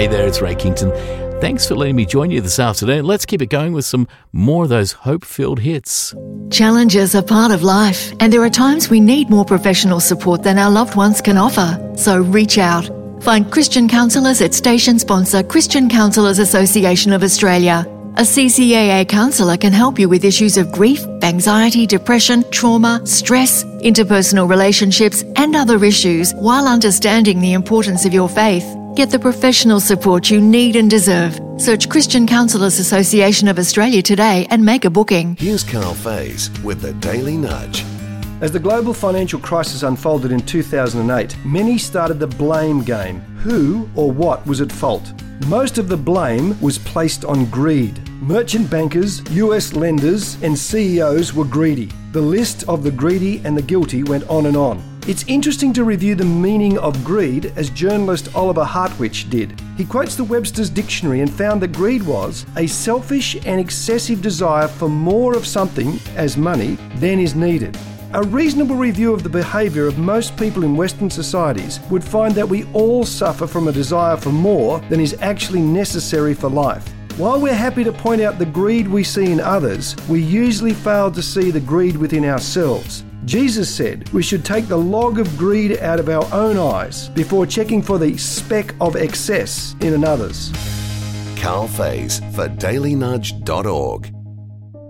Hey there, it's Ray Kington. Thanks for letting me join you this afternoon. Let's keep it going with some more of those hope-filled hits. Challenges are part of life, and there are times we need more professional support than our loved ones can offer. So reach out. Find Christian counsellors at station sponsor Christian Counsellors Association of Australia. A CCAA counsellor can help you with issues of grief, anxiety, depression, trauma, stress, interpersonal relationships, and other issues while understanding the importance of your faith. Get the professional support you need and deserve. Search Christian Counsellors Association of Australia today and make a booking. Here's Carl Faze with the Daily Nudge. As the global financial crisis unfolded in 2008, many started the blame game. Who or what was at fault? Most of the blame was placed on greed. Merchant bankers, US lenders, and CEOs were greedy. The list of the greedy and the guilty went on and on. It's interesting to review the meaning of greed as journalist Oliver Hartwich did. He quotes the Webster's Dictionary and found that greed was a selfish and excessive desire for more of something, as money, than is needed. A reasonable review of the behaviour of most people in Western societies would find that we all suffer from a desire for more than is actually necessary for life. While we're happy to point out the greed we see in others, we usually fail to see the greed within ourselves. Jesus said we should take the log of greed out of our own eyes before checking for the speck of excess in another's. Carl Faze for dailynudge.org.